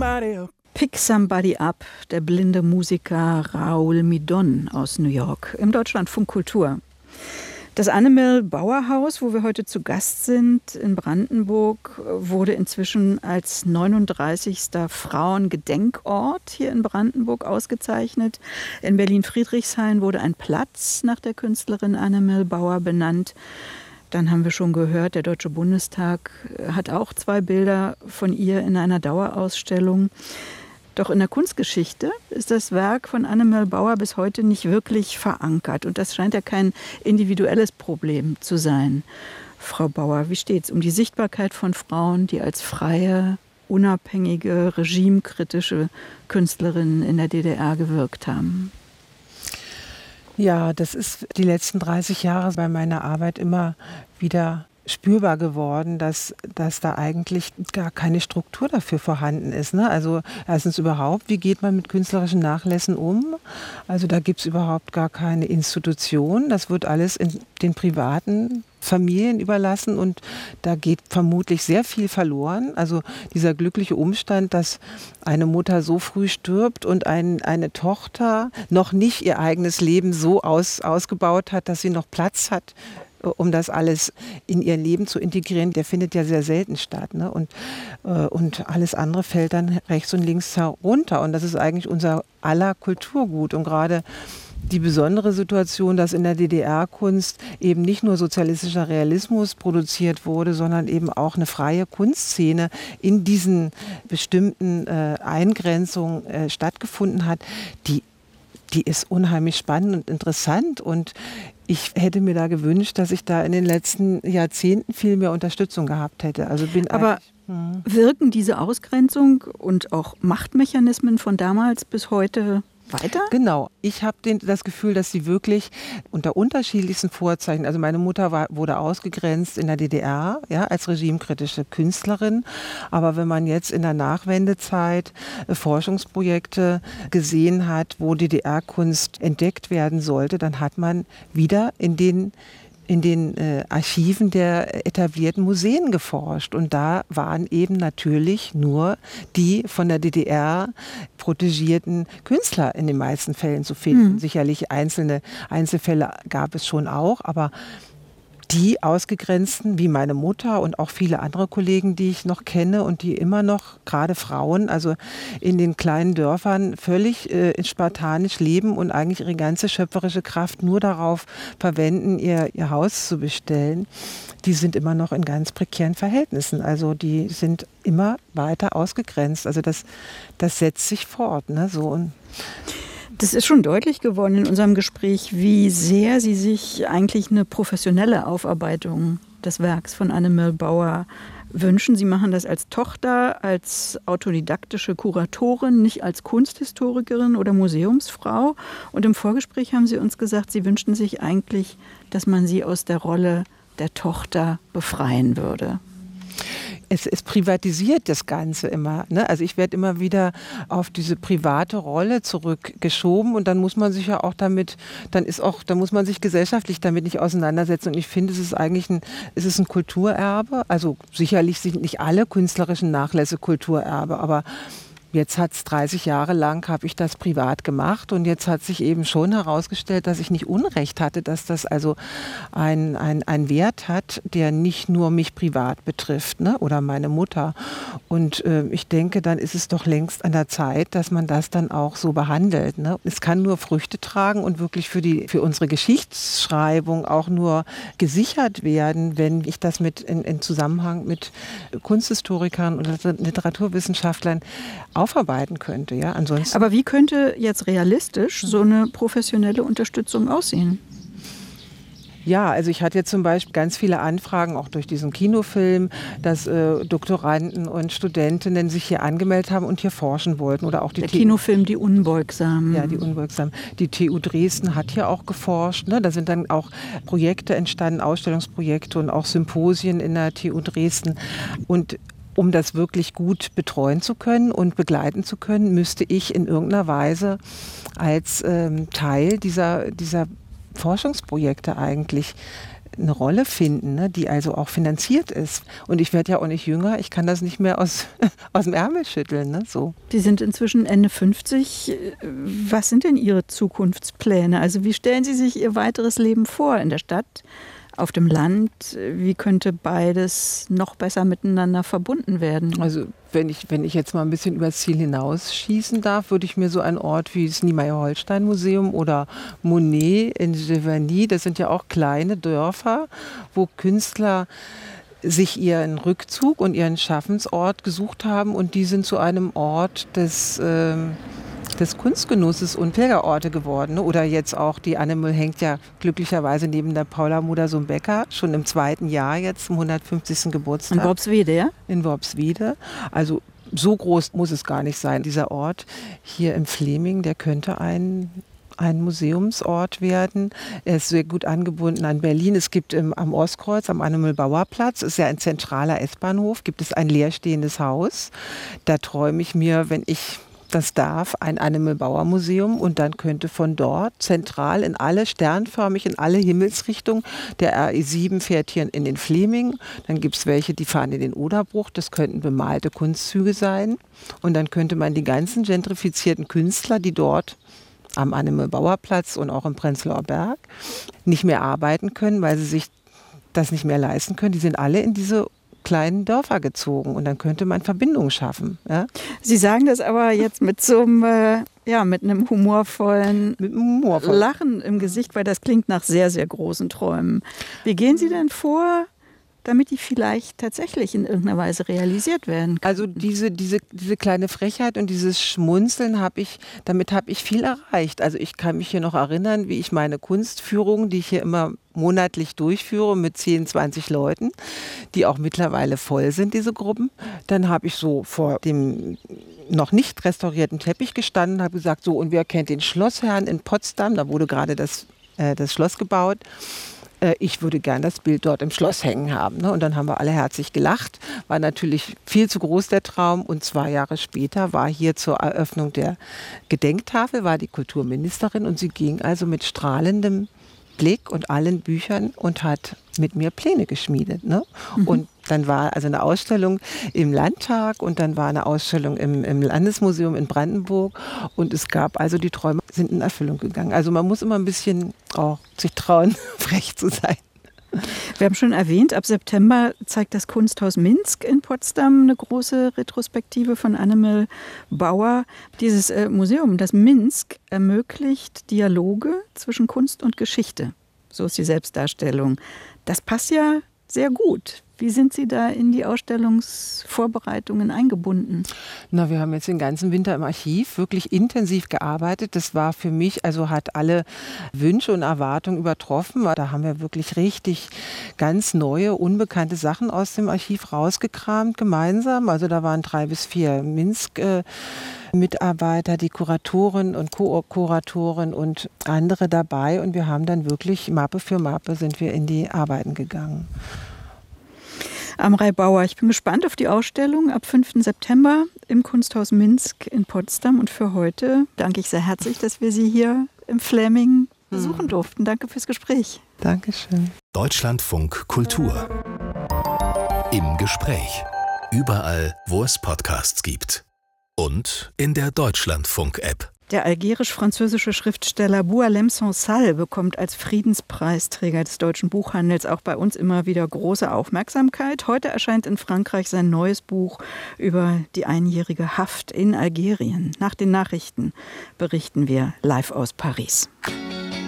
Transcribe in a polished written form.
somebody up. Pick Somebody Up, der blinde Musiker Raoul Midon aus New York im Deutschlandfunk Kultur. Das Annemil-Bauer-Haus, wo wir heute zu Gast sind in Brandenburg, wurde inzwischen als 39. Frauengedenkort hier in Brandenburg ausgezeichnet. In Berlin-Friedrichshain wurde ein Platz nach der Künstlerin Annemil Bauer benannt. Dann haben wir schon gehört, der Deutsche Bundestag hat auch 2 Bilder von ihr in einer Dauerausstellung. Doch in der Kunstgeschichte ist das Werk von Annemil Bauer bis heute nicht wirklich verankert. Und das scheint ja kein individuelles Problem zu sein. Frau Bauer, wie steht's um die Sichtbarkeit von Frauen, die als freie, unabhängige, regimekritische Künstlerinnen in der DDR gewirkt haben? Ja, das ist die letzten 30 Jahre bei meiner Arbeit immer wieder spürbar geworden, dass da eigentlich gar keine Struktur dafür vorhanden ist. Ne? Also erstens überhaupt, wie geht man mit künstlerischen Nachlässen um? Also da gibt es überhaupt gar keine Institution. Das wird alles in den privaten Familien überlassen und da geht vermutlich sehr viel verloren. Also dieser glückliche Umstand, dass eine Mutter so früh stirbt und eine Tochter noch nicht ihr eigenes Leben so ausgebaut hat, dass sie noch Platz hat, um das alles in ihr Leben zu integrieren, der findet ja sehr selten statt. Ne? Und alles andere fällt dann rechts und links herunter. Und das ist eigentlich unser aller Kulturgut. Und gerade die besondere Situation, dass in der DDR-Kunst eben nicht nur sozialistischer Realismus produziert wurde, sondern eben auch eine freie Kunstszene in diesen bestimmten Eingrenzungen stattgefunden hat, die ist unheimlich spannend und interessant und ich hätte mir da gewünscht, dass ich da in den letzten Jahrzehnten viel mehr Unterstützung gehabt hätte. Also Aber wirken diese Ausgrenzung und auch Machtmechanismen von damals bis heute weiter? Genau. Ich habe das Gefühl, dass sie wirklich unter unterschiedlichsten Vorzeichen, also meine Mutter wurde ausgegrenzt in der DDR, ja, als regimekritische Künstlerin. Aber wenn man jetzt in der Nachwendezeit Forschungsprojekte gesehen hat, wo DDR-Kunst entdeckt werden sollte, dann hat man wieder in den Archiven der etablierten Museen geforscht. Und da waren eben natürlich nur die von der DDR protegierten Künstler in den meisten Fällen zu finden. Sicherlich Einzelfälle gab es schon auch, aber die Ausgegrenzten, wie meine Mutter und auch viele andere Kollegen, die ich noch kenne und die immer noch, gerade Frauen, also in den kleinen Dörfern völlig spartanisch leben und eigentlich ihre ganze schöpferische Kraft nur darauf verwenden, ihr Haus zu bestellen, die sind immer noch in ganz prekären Verhältnissen. Also die sind immer weiter ausgegrenzt. Also das setzt sich fort. Ne? So. Das ist schon deutlich geworden in unserem Gespräch, wie sehr Sie sich eigentlich eine professionelle Aufarbeitung des Werks von Annemil Bauer wünschen. Sie machen das als Tochter, als autodidaktische Kuratorin, nicht als Kunsthistorikerin oder Museumsfrau. Und im Vorgespräch haben Sie uns gesagt, Sie wünschten sich eigentlich, dass man Sie aus der Rolle der Tochter befreien würde. Es privatisiert das Ganze immer. Ne? Also ich werde immer wieder auf diese private Rolle zurückgeschoben und dann muss man sich ja auch damit, dann muss man sich gesellschaftlich damit nicht auseinandersetzen. Und ich finde, es ist eigentlich ein Kulturerbe. Also sicherlich sind nicht alle künstlerischen Nachlässe Kulturerbe, aber jetzt hat es 30 Jahre lang, habe ich das privat gemacht und jetzt hat sich eben schon herausgestellt, dass ich nicht Unrecht hatte, dass das also ein Wert hat, der nicht nur mich privat betrifft, ne, oder meine Mutter. Und ich denke, dann ist es doch längst an der Zeit, dass man das dann auch so behandelt. Ne. Es kann nur Früchte tragen und wirklich für unsere Geschichtsschreibung auch nur gesichert werden, wenn ich das in Zusammenhang mit Kunsthistorikern und Literaturwissenschaftlern aufarbeiten könnte. Ja? Ansonsten. Aber wie könnte jetzt realistisch so eine professionelle Unterstützung aussehen? Ja, also ich hatte jetzt zum Beispiel ganz viele Anfragen, auch durch diesen Kinofilm, dass Doktoranden und Studentinnen sich hier angemeldet haben und hier forschen wollten. Oder auch der Kinofilm Die Unbeugsamen. Ja, Die Unbeugsamen. Die TU Dresden hat hier auch geforscht. Ne? Da sind dann auch Projekte entstanden, Ausstellungsprojekte und auch Symposien in der TU Dresden. Und um das wirklich gut betreuen zu können und begleiten zu können, müsste ich in irgendeiner Weise als Teil dieser Forschungsprojekte eigentlich eine Rolle finden, ne, die also auch finanziert ist. Und ich werde ja auch nicht jünger, ich kann das nicht mehr aus dem Ärmel schütteln. Ne, so. Die sind inzwischen Ende 50. Was sind denn Ihre Zukunftspläne? Also wie stellen Sie sich Ihr weiteres Leben vor in der Stadt, auf dem Land? Wie könnte beides noch besser miteinander verbunden werden? Also wenn ich jetzt mal ein bisschen übers Ziel hinausschießen darf, würde ich mir so einen Ort wie das Niemeyer-Holstein-Museum oder Monet in Giverny, das sind ja auch kleine Dörfer, wo Künstler sich ihren Rückzug und ihren Schaffensort gesucht haben und die sind zu einem Ort des Kunstgenusses und Pilgerorte geworden. Oder jetzt auch, die Animal hängt ja glücklicherweise neben der Paula Modersohn-Becker, schon im 2. Jahr jetzt, zum 150. Geburtstag. In Worpswede, ja? In Worpswede. Also so groß muss es gar nicht sein. Dieser Ort hier im Fleming, der könnte ein Museumsort werden. Er ist sehr gut angebunden an Berlin. Es gibt am Ostkreuz, am Animal-Bauer-Platz, ist ja ein zentraler S-Bahnhof, gibt es ein leerstehendes Haus. Da träume ich mir, wenn ich das darf, ein Animal-Bauer-Museum und dann könnte von dort zentral in alle, sternförmig in alle Himmelsrichtungen, der RE7 fährt hier in den Fleming, dann gibt es welche, die fahren in den Oderbruch, das könnten bemalte Kunstzüge sein und dann könnte man die ganzen gentrifizierten Künstler, die dort am Animal-Bauer-Platz und auch im Prenzlauer Berg nicht mehr arbeiten können, weil sie sich das nicht mehr leisten können, die sind alle in diese kleinen Dörfer gezogen und dann könnte man Verbindungen schaffen. Ja? Sie sagen das aber jetzt mit so einem, mit einem humorvollen Lachen im Gesicht, weil das klingt nach sehr, sehr großen Träumen. Wie gehen Sie denn vor, damit die vielleicht tatsächlich in irgendeiner Weise realisiert werden können? Also diese kleine Frechheit und dieses Schmunzeln damit habe ich viel erreicht. Also ich kann mich hier noch erinnern, wie ich meine Kunstführungen, die ich hier immer monatlich durchführe mit 10, 20 Leuten, die auch mittlerweile voll sind, diese Gruppen. Dann habe ich so vor dem noch nicht restaurierten Teppich gestanden, habe gesagt, so, und wer kennt den Schlossherrn in Potsdam? Da wurde gerade das Schloss gebaut. Ich würde gern das Bild dort im Schloss hängen haben. Ne? Und dann haben wir alle herzlich gelacht. War natürlich viel zu groß der Traum. Und 2 Jahre später war hier zur Eröffnung der Gedenktafel, war die Kulturministerin und sie ging also mit strahlendem Blick und allen Büchern und hat mit mir Pläne geschmiedet. Ne? Und dann war also eine Ausstellung im Landtag und dann war eine Ausstellung im Landesmuseum in Brandenburg und es gab also, die Träume sind in Erfüllung gegangen. Also man muss immer ein bisschen auch sich trauen, frech zu sein. Wir haben schon erwähnt, ab September zeigt das Kunsthaus Minsk in Potsdam eine große Retrospektive von Animal Bauer. Dieses Museum, das Minsk, ermöglicht Dialoge zwischen Kunst und Geschichte. So ist die Selbstdarstellung. Das passt ja sehr gut. Wie sind Sie da in die Ausstellungsvorbereitungen eingebunden? Na, wir haben jetzt den ganzen Winter im Archiv wirklich intensiv gearbeitet. Das war für mich, also hat alle Wünsche und Erwartungen übertroffen. Da haben wir wirklich richtig ganz neue, unbekannte Sachen aus dem Archiv rausgekramt gemeinsam. Also da waren 3 bis 4 Mitarbeiter, die Kuratoren und Co-Kuratoren und andere dabei. Und wir haben dann wirklich Mappe für Mappe sind wir in die Arbeiten gegangen. Amrei Bauer, ich bin gespannt auf die Ausstellung ab 5. September im Kunsthaus Minsk in Potsdam. Und für heute danke ich sehr herzlich, dass wir Sie hier im Fleming besuchen durften. Danke fürs Gespräch. Dankeschön. Deutschlandfunk Kultur. Im Gespräch. Überall, wo es Podcasts gibt. Und in der Deutschlandfunk-App. Der algerisch-französische Schriftsteller Boualem Sansal bekommt als Friedenspreisträger des deutschen Buchhandels auch bei uns immer wieder große Aufmerksamkeit. Heute erscheint in Frankreich sein neues Buch über die einjährige Haft in Algerien. Nach den Nachrichten berichten wir live aus Paris.